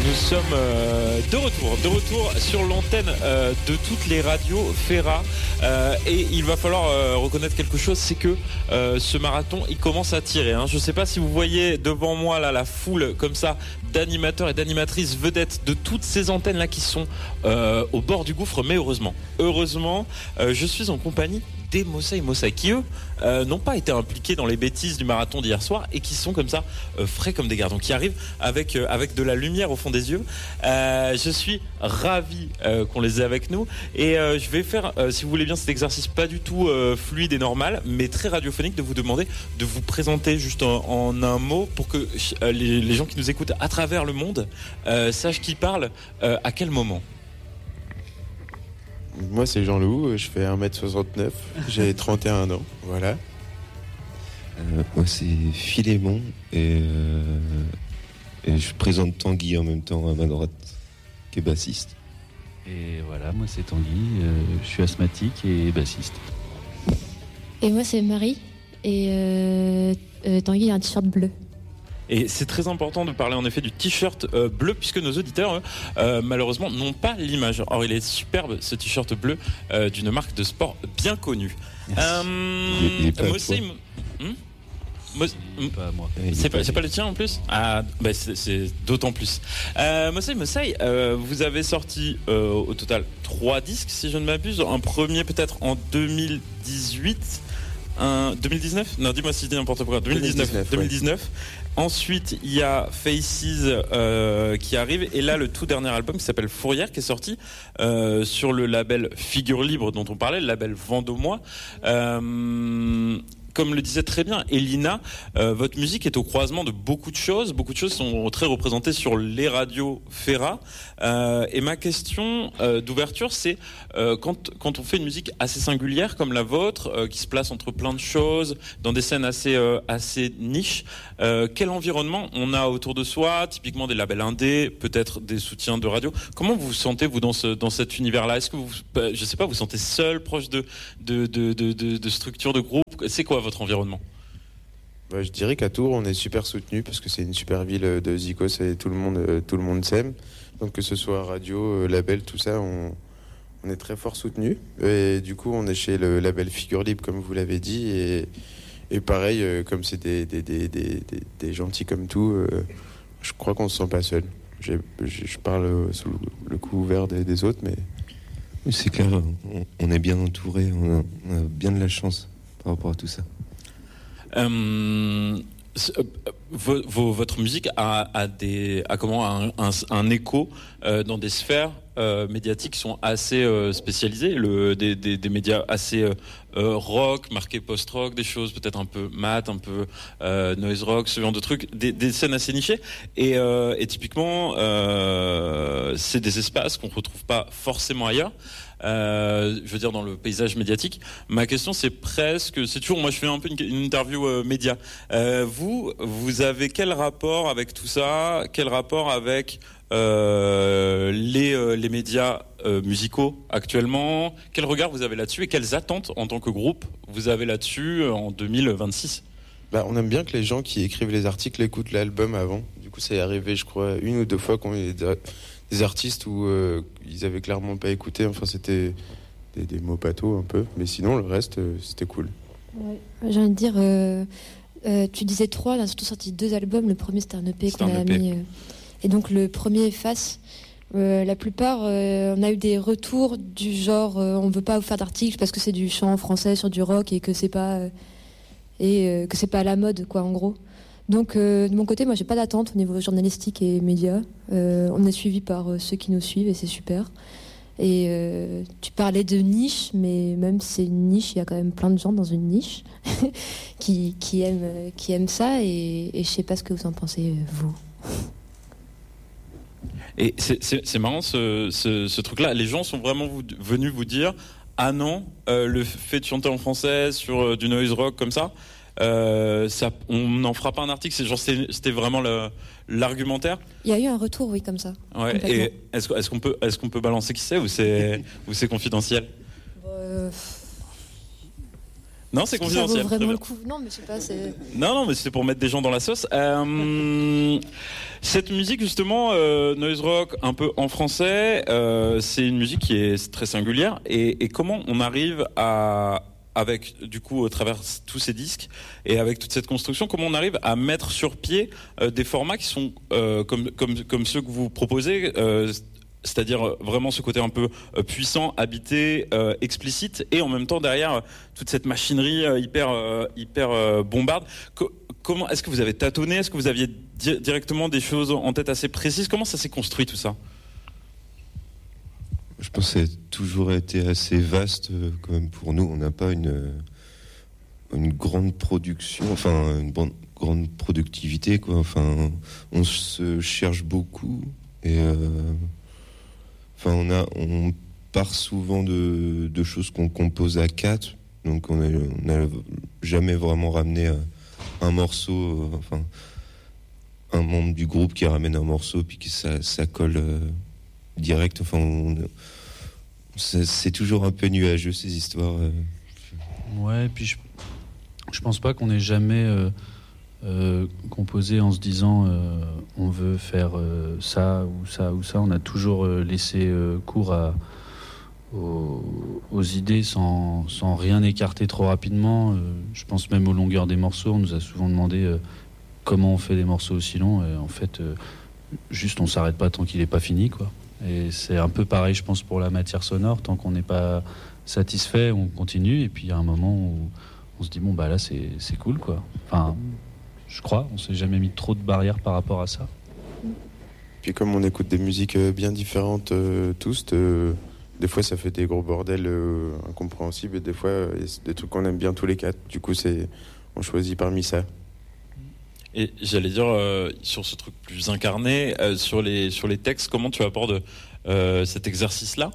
Nous sommes de retour sur l'antenne de toutes les radios Fera et il va falloir reconnaître quelque chose, c'est que ce marathon il commence à tirer. Je ne sais pas si vous voyez devant moi là la foule comme ça d'animateurs et d'animatrices vedettes de toutes ces antennes là qui sont au bord du gouffre, mais heureusement, je suis en compagnie des Mosaï qui eux n'ont pas été impliqués dans les bêtises du marathon d'hier soir et qui sont comme ça frais comme des gardons, qui arrivent avec de la lumière au fond des yeux. Je suis ravi qu'on les ait avec nous et je vais faire, si vous voulez bien, cet exercice pas du tout fluide et normal, mais très radiophonique, de vous demander de vous présenter juste en un mot pour que les gens qui nous écoutent à travers le monde sachent qui parle à quel moment. Moi c'est Jean-Loup, je fais 1m69, j'ai 31 ans, voilà. Moi c'est Philémon et je présente Tanguy en même temps à ma droite, qui est bassiste. Et voilà, moi c'est Tanguy, je suis asthmatique et bassiste. Et moi c'est Marie et Tanguy a un t-shirt bleu. Et c'est très important de parler en effet du t-shirt bleu, puisque nos auditeurs malheureusement n'ont pas l'image. Or il est superbe ce t-shirt bleu d'une marque de sport bien connue. Il est pas Pas moi. C'est pas le tien en plus. C'est d'autant plus. Mosaï, vous avez sorti au total 3 disques si je ne m'abuse. Un premier peut-être en 2018. 2019 ? Non, dis-moi si je dis n'importe quoi. 2019. Ouais. Ensuite, il y a Faces qui arrive. Et là, le tout dernier album qui s'appelle Fourrière, qui est sorti sur le label Figure Libre dont on parlait, le label Vendômois. Comme le disait très bien Elina, votre musique est au croisement de beaucoup de choses. Beaucoup de choses sont très représentées sur les radios Fera. Et ma question d'ouverture, c'est quand on fait une musique assez singulière comme la vôtre, qui se place entre plein de choses, dans des scènes assez niches, quel environnement on a autour de soi, typiquement des labels indés, peut-être des soutiens de radio. Comment vous vous sentez, vous, dans cet univers-là ? Est-ce que vous, je sais pas, vous sentez seul, proche de structures, de groupes ? C'est quoi votre environnement ? Je dirais qu'à Tours, on est super soutenu parce que c'est une super ville de Zikos et tout le monde s'aime. Donc que ce soit radio, label, tout ça, on est très fort soutenu. Et du coup, on est chez le label Figure Libre, comme vous l'avez dit. Et pareil, comme c'est des gentils comme tout, je crois qu'on se sent pas seul. Je parle sous le couvert des autres, mais... Oui, c'est clair, on est bien entouré, on a bien de la chance par rapport à tout ça. Votre musique a un écho dans des sphères médiatiques qui sont assez spécialisées, des médias assez rock, marqués post-rock, des choses peut-être un peu mat, un peu noise rock, ce genre de trucs, des scènes assez nichées. Et typiquement, c'est des espaces qu'on ne retrouve pas forcément ailleurs. Je veux dire dans le paysage médiatique. Ma question c'est toujours, moi je fais un peu une interview média. Vous avez quel rapport avec tout ça ? Quel rapport avec les médias musicaux actuellement ? Quel regard vous avez là-dessus et quelles attentes en tant que groupe vous avez là-dessus en 2026 ? On aime bien que les gens qui écrivent les articles écoutent l'album avant. Du coup c'est arrivé je crois 1 ou 2 fois qu'on ait des artistes où ils avaient clairement pas écouté, enfin c'était des mots bateaux un peu, mais sinon le reste c'était cool. Ouais. J'ai envie de dire, tu disais 3, on a surtout sorti 2 albums, le premier c'était un EP qu'on a mis, et donc le premier Face, la plupart on a eu des retours du genre on veut pas vous faire d'articles parce que c'est du chant français sur du rock et que c'est pas à la mode quoi en gros. Donc de mon côté, moi j'ai pas d'attente au niveau journalistique et médias. On est suivi par ceux qui nous suivent et c'est super. Et tu parlais de niche, mais même si c'est une niche, il y a quand même plein de gens dans une niche qui aiment ça et je sais pas ce que vous en pensez vous. Et c'est marrant ce truc-là. Les gens sont vraiment venus vous dire ah non, le fait de chanter en français sur du noise rock comme ça. On n'en fera pas un article, c'était vraiment l'argumentaire. Il y a eu un retour, oui, comme ça. Ouais, et est-ce qu'on peut balancer qui c'est ou c'est confidentiel? Non, c'est confidentiel. Ça vaut vraiment le coup. Non, mais je sais pas. Non, mais c'est pour mettre des gens dans la sauce. Cette musique, justement, noise rock, un peu en français, c'est une musique qui est très singulière. Et comment on arrive avec, du coup, au travers tous ces disques et avec toute cette construction, comment on arrive à mettre sur pied des formats qui sont comme ceux que vous proposez, c'est-à-dire vraiment ce côté un peu puissant, habité, explicite, et en même temps derrière toute cette machinerie hyper bombarde. Comment est-ce que vous avez tâtonné? Est-ce que vous aviez directement des choses en tête assez précises? Comment ça s'est construit tout ça? Je pense que ça a toujours été assez vaste quand même pour nous. On n'a pas une grande production, enfin une grande productivité, quoi. Enfin, on se cherche beaucoup et on part souvent de choses qu'on compose à 4, donc on n'a jamais vraiment ramené un morceau, un membre du groupe qui ramène un morceau puis que ça colle direct. Enfin, c'est toujours un peu nuageux ces histoires. Ouais, et puis je pense pas qu'on ait jamais composé en se disant on veut faire ça ou ça ou ça. On a toujours laissé cours aux idées sans rien écarter trop rapidement. Je pense même aux longueurs des morceaux. On nous a souvent demandé comment on fait des morceaux aussi longs. Et en fait, juste on s'arrête pas tant qu'il n'est pas fini, quoi. Et c'est un peu pareil, je pense, pour la matière sonore. Tant qu'on n'est pas satisfait, on continue. Et puis il y a un moment où on se dit bon bah là c'est cool, quoi. Enfin, je crois, on s'est jamais mis trop de barrières par rapport à ça. Puis comme on écoute des musiques bien différentes tous, des fois ça fait des gros bordels incompréhensibles, et des fois des trucs qu'on aime bien tous les 4. Du coup on choisit parmi ça. Et j'allais dire, sur ce truc plus incarné, sur les textes, comment tu abordes cet exercice-là?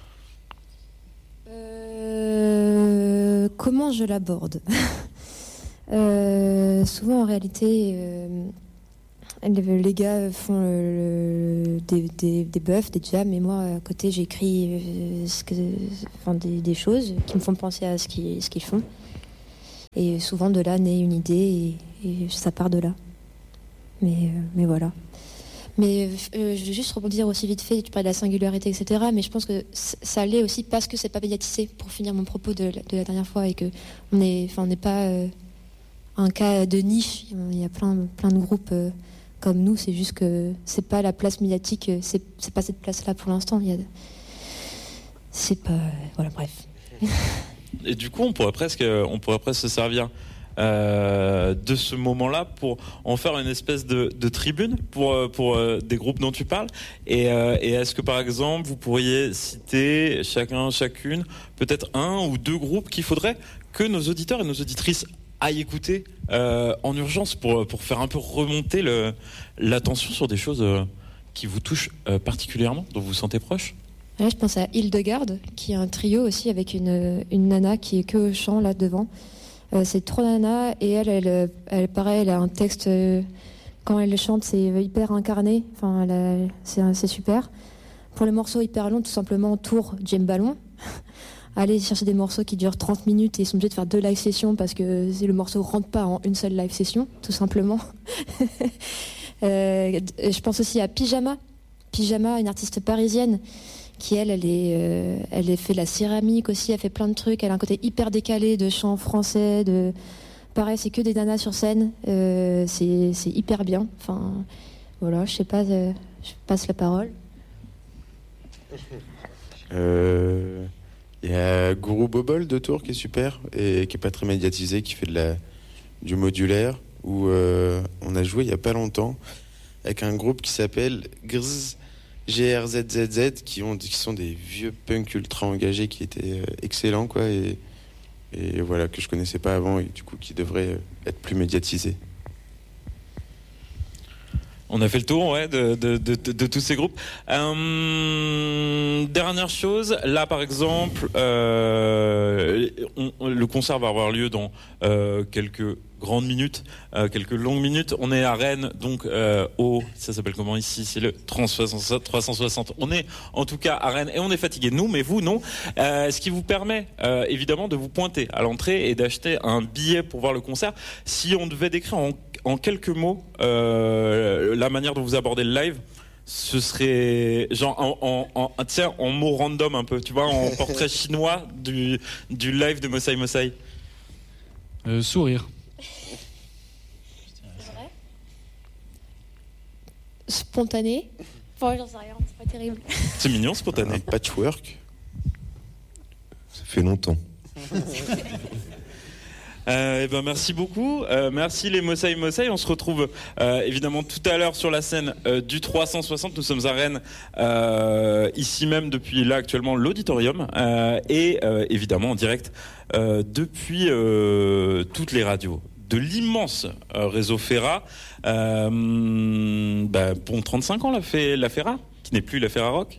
Comment je l'aborde? Souvent, en réalité, les gars font des buffs, des jams, et moi, à côté, j'écris des choses qui me font penser à ce qu'ils font. Et souvent, de là naît une idée, et ça part de là. Mais voilà. Mais je vais juste rebondir aussi vite fait, tu parlais de la singularité, etc. Mais je pense que ça l'est aussi parce que c'est pas médiatisé, pour finir mon propos de la dernière fois, et que on n'est pas un cas de niche. Il y a plein de groupes comme nous, c'est juste que c'est pas la place médiatique, c'est pas cette place-là pour l'instant. C'est pas... Voilà, bref. Et du coup, on pourrait presque se servir de ce moment-là pour en faire une espèce de tribune pour des groupes dont tu parles. Et est-ce que, par exemple, vous pourriez citer chacune, peut-être un ou deux groupes qu'il faudrait que nos auditeurs et nos auditrices aillent écouter en urgence pour faire un peu remonter l'attention sur des choses qui vous touchent particulièrement, dont vous vous sentez proche? Là, je pense à Hildegarde, qui est un trio aussi avec une nana qui est que au chant là devant. C'est 3 nanas, et elle pareil, elle a un texte, quand elle chante, c'est hyper incarné. Enfin, c'est super. Pour les morceaux hyper longs, tout simplement, Tour, James Ballon. Allez chercher des morceaux qui durent 30 minutes et ils sont obligés de faire 2 live sessions parce que le morceau rentre pas en une seule live session, tout simplement. Je pense aussi à Pyjama, une artiste parisienne qui elle fait la céramique aussi, elle fait plein de trucs, elle a un côté hyper décalé de chant français, pareil, c'est que des nanas sur scène, c'est hyper bien. Enfin, voilà, je sais pas, je passe la parole. Il y a Guru Bobol de Tours qui est super et qui est pas très médiatisé, qui fait du modulaire, où on a joué il y a pas longtemps avec un groupe qui s'appelle GRZZZ, qui sont des vieux punks ultra engagés qui étaient excellents, quoi, et voilà, que je connaissais pas avant et du coup qui devraient être plus médiatisés. On a fait le tour, ouais, de tous ces groupes. Dernière chose, là par exemple, le concert va avoir lieu dans quelques grandes minutes, quelques longues minutes. On est à Rennes, donc ça s'appelle comment ici? C'est le 360. On est en tout cas à Rennes et on est fatigué, nous, mais vous, non. Ce qui vous permet évidemment de vous pointer à l'entrée et d'acheter un billet pour voir le concert. Si on devait décrire en quelques mots la manière dont vous abordez le live, ce serait genre en mots random un peu, tu vois, en portrait chinois du live de Mosai Mosai. Sourire. C'est vrai. Spontané. Bon, j'en sais rien, c'est pas terrible. C'est mignon, spontané. Un patchwork. Ça fait longtemps. Merci beaucoup, merci les Mosai Mosai. On se retrouve évidemment tout à l'heure sur la scène du 360. Nous sommes à Rennes, ici même depuis là actuellement l'auditorium et évidemment en direct depuis toutes les radios de l'immense réseau Fera. Bon 35 ans la Fera, qui n'est plus la Fera Rock.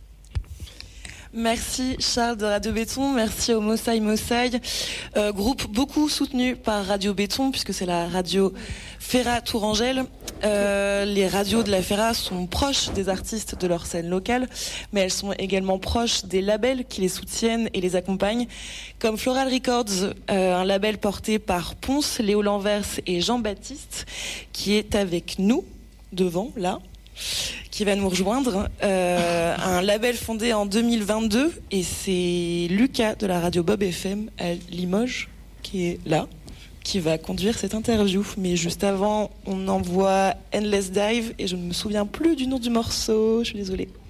Merci Charles de Radio Béton, merci au Mosai Mosai, groupe beaucoup soutenu par Radio Béton puisque c'est la radio Fera Tourangelle. Les radios de la Fera sont proches des artistes de leur scène locale, mais elles sont également proches des labels qui les soutiennent et les accompagnent, comme Floral Records, un label porté par Ponce, Léo Lanvers et Jean-Baptiste, qui est avec nous, devant, là, qui va nous rejoindre, un label fondé en 2022, et c'est Lucas de la radio Bob FM à Limoges qui est là, qui va conduire cette interview. Mais juste avant, on envoie Endless Dive et je ne me souviens plus du nom du morceau, je suis désolée.